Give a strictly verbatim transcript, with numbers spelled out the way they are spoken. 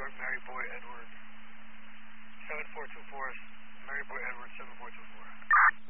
York, Mary Boy Edward, seven four two four, Mary Boy Edward, seven four two four.